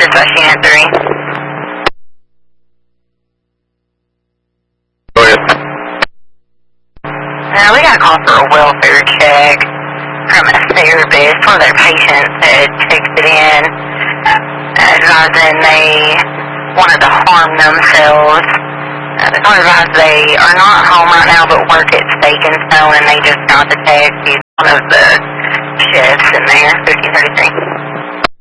Dispatch Unit 3. Go ahead. We got a call for a welfare check from a therapist. One of their patients had texted in advising they wanted to harm themselves. They're advised they are not home right now but work at Steak and Stone, and they just got the text. He's one of the chefs in there, 1533.